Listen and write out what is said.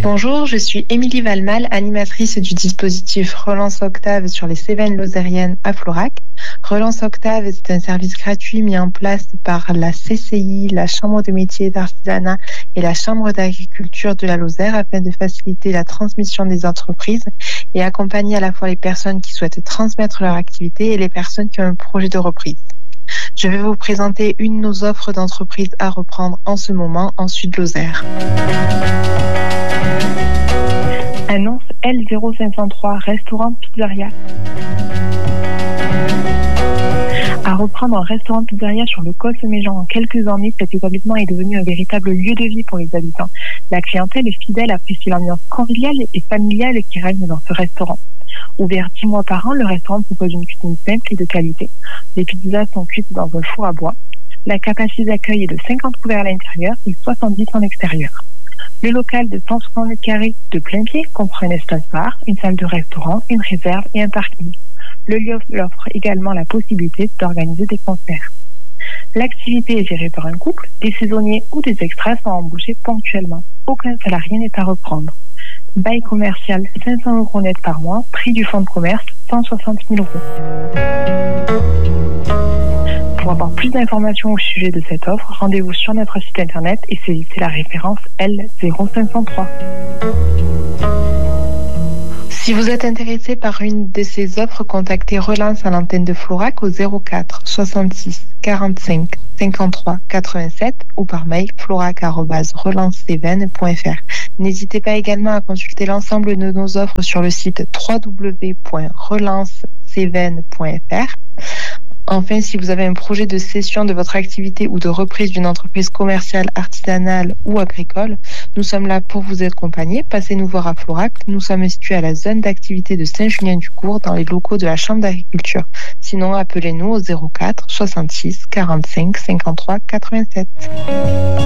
Bonjour, je suis Émilie Valmal, animatrice du dispositif Relance Octave sur les Cévennes lozériennes à Florac. Relance Octave, c'est un service gratuit mis en place par la CCI, la Chambre de métiers et d'artisanat et la Chambre d'agriculture de la Lozère afin de faciliter la transmission des entreprises et accompagner à la fois les personnes qui souhaitent transmettre leur activité et les personnes qui ont un projet de reprise. Je vais vous présenter une de nos offres d'entreprise à reprendre en ce moment en Sud-Lozère. Annonce L0503 Restaurant Pizzeria. À reprendre un restaurant pizzeria sur le Cosme-Méjean en quelques années, cet établissement est devenu un véritable lieu de vie pour les habitants. La clientèle est fidèle, apprécie l'ambiance conviviale et familiale qui règne dans ce restaurant. Ouvert 10 mois par an, le restaurant propose une cuisine simple et de qualité. Les pizzas sont cuites dans un four à bois. La capacité d'accueil est de 50 couverts à l'intérieur et 70 en extérieur. Le local de 160 m² de plein pied comprend un espace bar, une salle de restaurant, une réserve et un parking. Le lieu offre également la possibilité d'organiser des concerts. L'activité est gérée par un couple, des saisonniers ou des extras sont embauchés ponctuellement. Aucun salarié n'est à reprendre. Bail commercial 500 € net par mois, prix du fonds de commerce 160 000 €. Pour avoir plus d'informations au sujet de cette offre, rendez-vous sur notre site internet et saisissez la référence L0503. Si vous êtes intéressé par une de ces offres, contactez Relance à l'antenne de Florac au 04 66 45 53 87 ou par mail florac@relancecévennes.fr. N'hésitez pas également à consulter l'ensemble de nos offres sur le site www.relancecévennes.fr. Enfin, si vous avez un projet de cession de votre activité ou de reprise d'une entreprise commerciale, artisanale ou agricole, nous sommes là pour vous accompagner. Passez nous voir à Florac. Nous sommes situés à la zone d'activité de Saint-Julien-du-Court dans les locaux de la Chambre d'agriculture. Sinon, appelez-nous au 04 66 45 53 87.